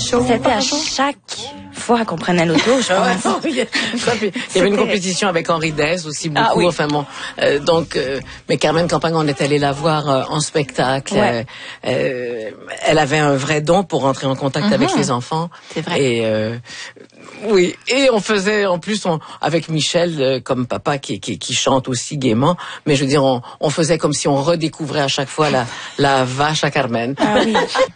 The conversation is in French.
show. C'était à chaque fois qu'on prenait l'auto, je pense. Il y avait une compétition avec Henri Dess aussi beaucoup. Ah, oui. Enfin bon, mais Carmen Campagne, on est allé la voir en spectacle. Ouais. Elle avait un vrai don pour rentrer en contact avec les enfants. C'est vrai. Et oui, et on faisait en plus avec Michel comme papa qui chante aussi gaiement. Mais je veux dire, on faisait comme si on redécouvrait à chaque fois la vache à Carmen. Ah oui.